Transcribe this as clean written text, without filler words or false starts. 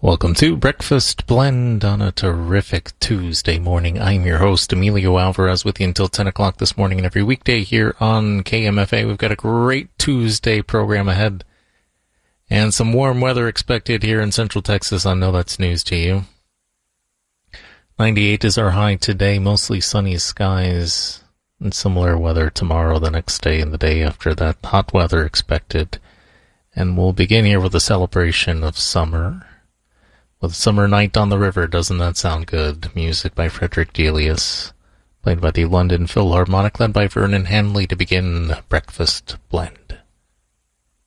Welcome to Breakfast Blend on a terrific Tuesday morning. I'm your host, Emilio Alvarez, with you until 10 o'clock this morning and every weekday here on KMFA. We've got a great Tuesday program ahead and some warm weather expected here in Central Texas. I know that's news to you. 98 is our high today, mostly sunny skies and similar weather tomorrow, the next day, and the day after that. Hot weather expected. And we'll begin here with a celebration of summer. With Summer Night on the River, doesn't that sound good? Music by Frederick Delius, played by the London Philharmonic, led by Vernon Hanley to begin Breakfast Blend.